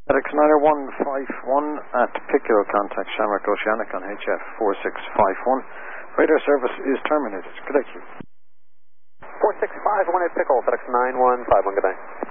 FedEx 90151 at Pico, contact Shamrock Oceanic on HF 4651. Radar service is terminated. Good day, Q. 4651 at Pico, FedEx 9151, good day.